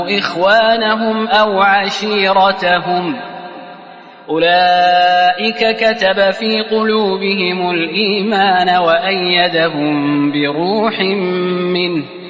إخوانهم أو عشيرتهم أولئك كتب في قلوبهم الإيمان وأيدهم بروح منه